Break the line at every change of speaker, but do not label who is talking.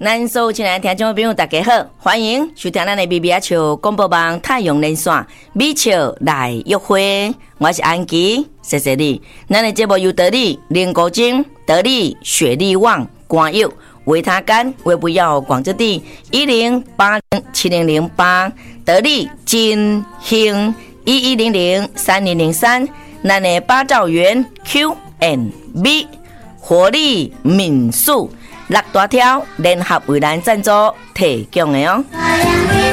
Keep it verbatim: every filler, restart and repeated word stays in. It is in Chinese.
咱所有亲爱的听众朋友大家好，欢迎收听咱的B B R球广播网太阳连线美球来约会，我是安琪，谢谢你。咱的节目由得力林国晶、得力雪力旺、关佑、维他干、维不要广之地一零八零七零零八，得力金兴一一零零三零零三，咱的八兆元 Q and B 活力民宿。六大条联合为咱赞助提供的哦。